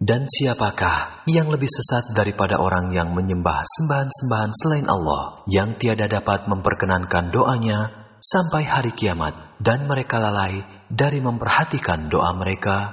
Dan siapakah yang lebih sesat daripada orang yang menyembah sembahan-sembahan selain Allah, yang tiada dapat memperkenankan doanya sampai hari kiamat, dan mereka lalai dari memperhatikan doa mereka?